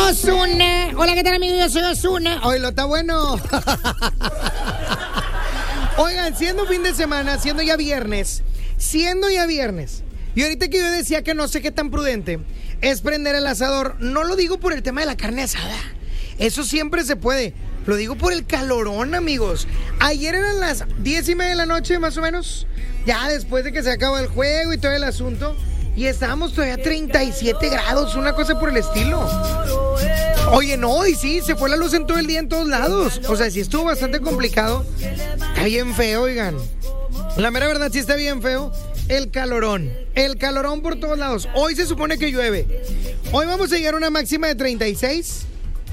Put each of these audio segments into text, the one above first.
Ozuna. Hola, ¿qué tal, amigos? Yo soy Ozuna. Hoy lo está bueno. Oigan, siendo fin de semana, siendo ya viernes. Y ahorita que yo decía que no sé qué tan prudente es prender el asador, no lo digo por el tema de la carne asada. Eso siempre se puede. Lo digo por el calorón, amigos. Ayer eran las 10:30 de la noche, más o menos. Ya después de que se acabó el juego y todo el asunto. Y estábamos todavía a 37 grados, una cosa por el estilo. Oye, no, y sí, se fue la luz en todo el día en todos lados. O sea, sí estuvo bastante complicado. Está bien feo, oigan. La mera verdad, sí está bien feo. El calorón por todos lados. Hoy se supone que llueve. Hoy vamos a llegar a una máxima de 36,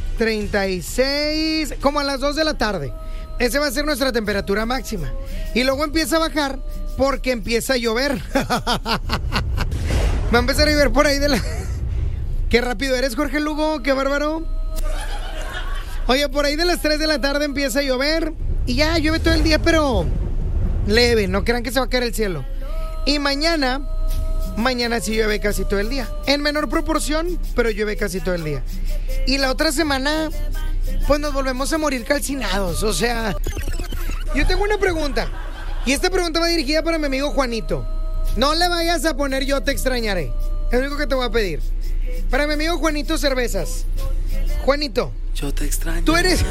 como a las 2 de la tarde. Esa va a ser nuestra temperatura máxima. Y luego empieza a bajar porque empieza a llover. Va a empezar a llover por ahí de la... Qué rápido eres, Jorge Lugo, qué bárbaro. Oye, por ahí de las 3 de la tarde empieza a llover. Y ya llueve todo el día, pero leve, no crean que se va a caer el cielo. Y mañana sí llueve casi todo el día. En menor proporción, pero llueve casi todo el día. Y la otra semana, pues nos volvemos a morir calcinados. O sea, yo tengo una pregunta. Y esta pregunta va dirigida para mi amigo Juanito. No le vayas a poner yo te extrañaré. Es lo único que te voy a pedir. Para mi amigo Juanito Cervezas. Juanito, yo te extraño. Tú eres...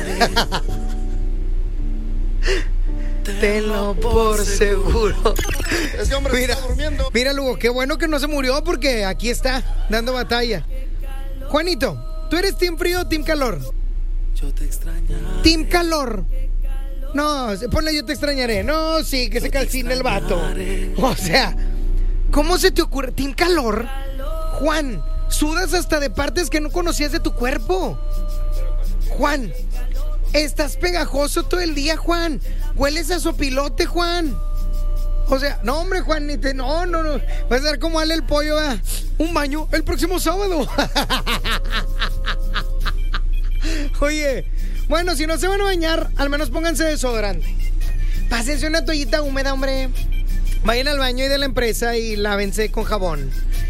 Tenlo por seguro. Ese hombre está durmiendo. Mira, Lugo, qué bueno que no se murió porque aquí está, dando batalla. Juanito, ¿tú eres team frío o team calor? Yo te extraño. Team calor. No, ponle yo te extrañaré. No, sí, que se calcine el vato. O sea, ¿cómo se te ocurre? ¿Team calor? Juan, sudas hasta de partes que no conocías de tu cuerpo. Juan, estás pegajoso todo el día, Juan. Hueles a sopilote, Juan. O sea, no, hombre, Juan, no. Vas a ver cómo Ale el pollo, ¿verdad? Un baño el próximo sábado. Oye, bueno, si no se van a bañar, al menos pónganse desodorante. Pásense una toallita húmeda, hombre. Vayan al baño y de la empresa y lávense con jabón.